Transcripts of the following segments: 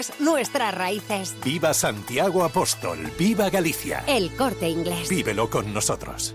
nuestras raíces. Viva Santiago Apóstol, viva Galicia. El Corte Inglés. Vívelo con nosotros.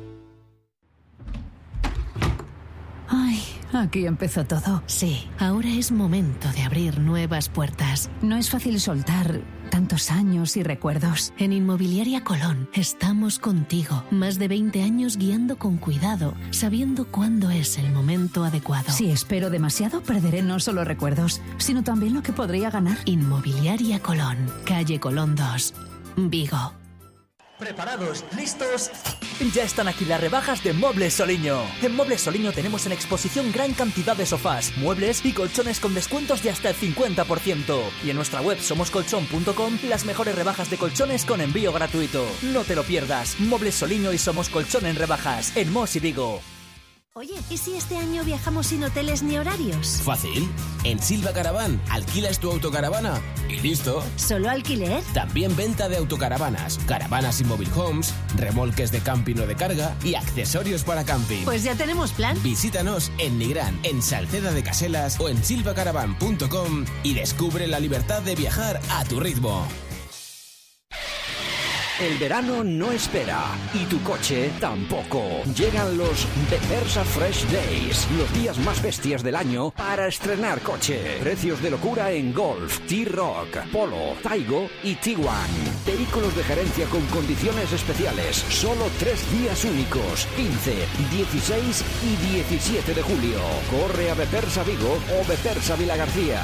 Ay, aquí empezó todo. Sí, ahora es momento de abrir nuevas puertas. No es fácil soltar tantos años y recuerdos. En Inmobiliaria Colón estamos contigo. Más de 20 años guiando con cuidado, sabiendo cuándo es el momento adecuado. Si espero demasiado, perderé no solo recuerdos, sino también lo que podría ganar. Inmobiliaria Colón, calle Colón 2, Vigo. ¿Preparados? ¿Listos? Ya están aquí las rebajas de Muebles Soliño. En Muebles Soliño tenemos en exposición gran cantidad de sofás, muebles y colchones con descuentos de hasta el 50%. Y en nuestra web somoscolchon.com las mejores rebajas de colchones con envío gratuito. No te lo pierdas. Muebles Soliño y Somos Colchón en rebajas, en Mos y Vigo. Oye, ¿y si este año viajamos sin hoteles ni horarios? Fácil. En Silva Caravan alquilas tu autocaravana y listo. ¿Solo alquiler? También venta de autocaravanas, caravanas y mobile homes, remolques de camping o de carga y accesorios para camping. Pues ya tenemos plan. Visítanos en Nigrán, en Salceda de Caselas o en silvacaravan.com y descubre la libertad de viajar a tu ritmo. El verano no espera y tu coche tampoco. Llegan los Bepersa Fresh Days, los días más bestias del año para estrenar coche. Precios de locura en Golf, T-Roc, Polo, Taigo y Tiguan. Vehículos de gerencia con condiciones especiales. Solo 3 días únicos, 15, 16 y 17 de julio. Corre a Bepersa Vigo o Bepersa Vilagarcía.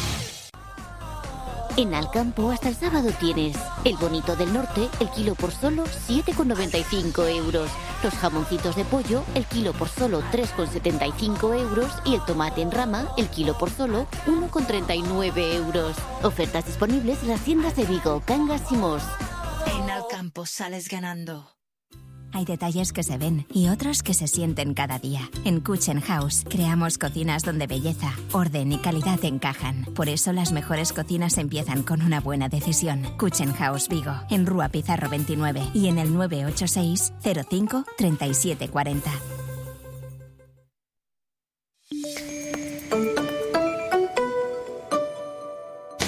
En Alcampo hasta el sábado tienes el bonito del norte, el kilo por solo 7,95 euros. Los jamoncitos de pollo, el kilo por solo 3,75 euros. Y el tomate en rama, el kilo por solo 1,39 euros. Ofertas disponibles en las tiendas de Vigo, Cangas y Mos. En Alcampo sales ganando. Hay detalles que se ven y otros que se sienten cada día. En Kitchen House creamos cocinas donde belleza, orden y calidad encajan. Por eso las mejores cocinas empiezan con una buena decisión. Kitchen House Vigo, en Rúa Pizarro 29 y en el 986 05 37 40.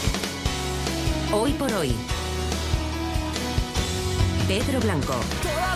Hoy por hoy, Pedro Blanco.